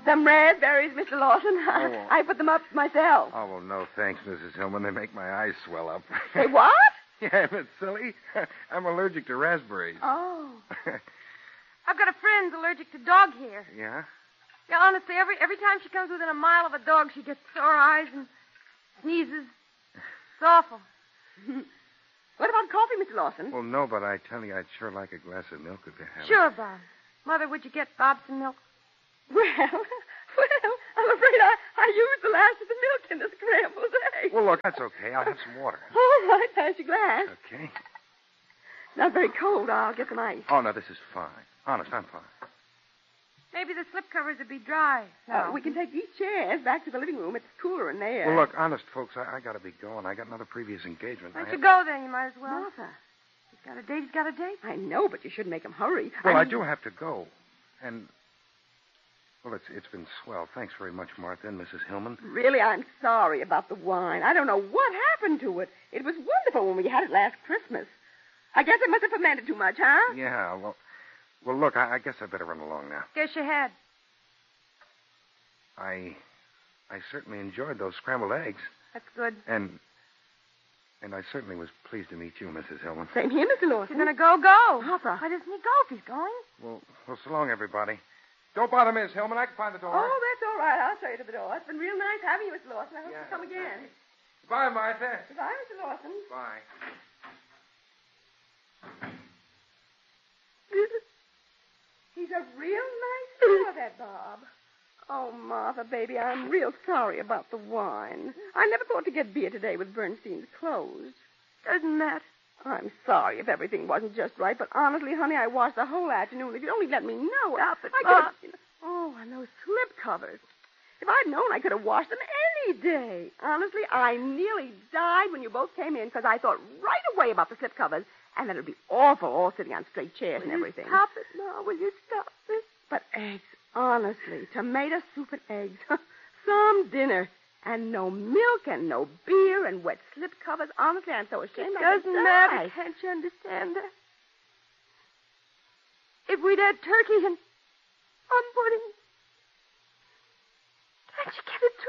Some raspberries, Mr. Lawson. well. I put them up myself. Oh, well, no thanks, Mrs. Hillman. They make my eyes swell up. Say what? Yeah, that's silly. I'm allergic to raspberries. Oh. I've got a friend who's allergic to dog hair. Yeah? Yeah, honestly, every time she comes within a mile of a dog, she gets sore eyes and sneezes. It's awful. What about coffee, Mr. Lawson? Well, no, but I tell you, I'd sure like a glass of milk if you have it. Sure, Bob. Mother, would you get Bob some milk? Well, I'm afraid I used the last of the milk in the scrambled eggs. Well, look, that's okay. I'll have some water. All right, pass your glass. Okay. Not very cold. I'll get some ice. Oh, no, this is fine. Honest, I'm fine. Maybe the slipcovers would be dry. No. We can take these chairs back to the living room. It's cooler in there. Well, look, honest, folks, I got to be going. I got another previous engagement. Why don't you go then? You might as well. Martha. He's got a date. I know, but you shouldn't make him hurry. Well, I do have to go. And, well, it's been swell. Thanks very much, Martha and Mrs. Hillman. Really, I'm sorry about the wine. I don't know what happened to it. It was wonderful when we had it last Christmas. I guess it must have fermented too much, huh? Yeah, well, look, I guess I better run along now. Guess you had. I certainly enjoyed those scrambled eggs. That's good. And I certainly was pleased to meet you, Mrs. Hillman. Same here, Mr. Lawson. You're going to go. Papa. Why doesn't he go if he's going? Well, so long, everybody. Don't bother Miss Hillman. I can find the door. Oh, that's all right. I'll show you to the door. It's been real nice having you, Mr. Lawson. I hope you come again. Bye, Martha. Goodbye, Mr. Lawson. Bye. He's a real nice fellow, that Bob. Oh, Martha, baby, I'm real sorry about the wine. I never thought to get beer today with Bernstein's closed. Doesn't matter. I'm sorry if everything wasn't just right, but honestly, honey, I watched the whole afternoon. If you'd only let me know. Stop it, I Bob. Oh, and those slip covers. If I'd known, I could have washed them any day. Honestly, I nearly died when you both came in because I thought right away about the slip covers and that it'd be awful all sitting on straight chairs and everything. Stop it, Ma. Will you stop this? But eggs, honestly, tomato soup and eggs. Some dinner. And no milk and no beer and wet slip covers. Honestly, I'm so ashamed. It doesn't matter. Can't you understand that? If we'd had turkey and pudding, can't you get it to